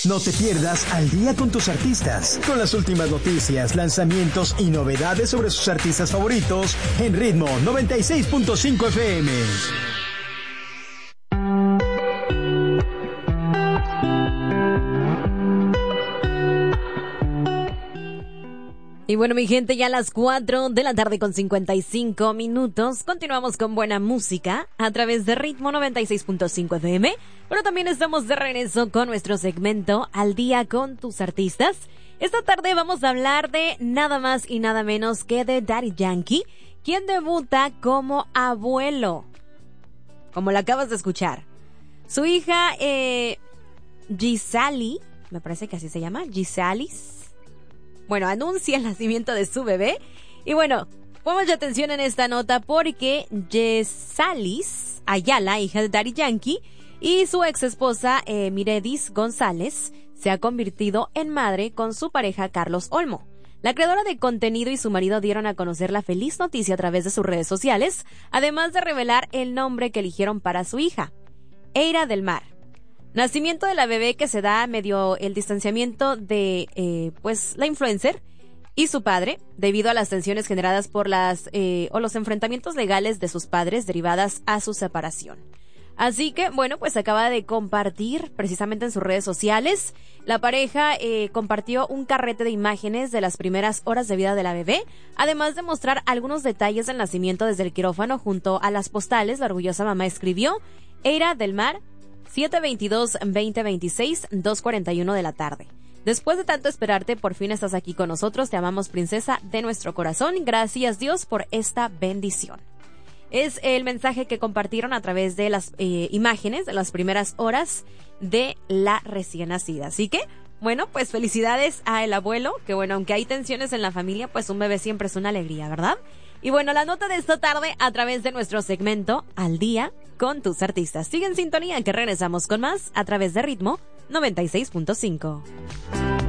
No te pierdas Al Día con tus artistas, con las últimas noticias, lanzamientos y novedades sobre sus artistas favoritos en Ritmo 96.5 FM. Y bueno, mi gente, ya a las 4 de la tarde con 55 minutos. Continuamos con buena música a través de Ritmo 96.5 FM. Pero también estamos de regreso con nuestro segmento Al Día con tus artistas. Esta tarde vamos a hablar de nada más y nada menos que de Daddy Yankee, quien debuta como abuelo, como la acabas de escuchar. Su hija, Gisali, me parece que así se llama, Gisalis. Bueno, anuncia el nacimiento de su bebé. Y bueno, pongan mucha atención en esta nota porque Gisalis Ayala, hija de Daddy Yankee, y su ex esposa Miredis González, se ha convertido en madre con su pareja Carlos Olmo. La creadora de contenido y su marido dieron a conocer la feliz noticia a través de sus redes sociales, además de revelar el nombre que eligieron para su hija, Eira del Mar. Nacimiento de la bebé que se da medio el distanciamiento de la influencer y su padre, debido a las tensiones generadas por los enfrentamientos legales de sus padres derivadas a su separación. Así que, bueno, pues acaba de compartir precisamente en sus redes sociales. La pareja compartió un carrete de imágenes de las primeras horas de vida de la bebé, además de mostrar algunos detalles del nacimiento desde el quirófano. Junto a las postales, la orgullosa mamá escribió: Eira del Mar, 7/22/2026, 2:41 de la tarde. Después de tanto esperarte, por fin estás aquí con nosotros. Te amamos, princesa de nuestro corazón. Gracias, Dios, por esta bendición. Es el mensaje que compartieron a través de las imágenes de las primeras horas de la recién nacida. Así que, bueno, pues felicidades a el abuelo, que bueno, aunque hay tensiones en la familia, pues un bebé siempre es una alegría, ¿verdad? Y bueno, la nota de esta tarde a través de nuestro segmento Al Día con tus artistas. Sigue en sintonía que regresamos con más a través de Ritmo 96.5.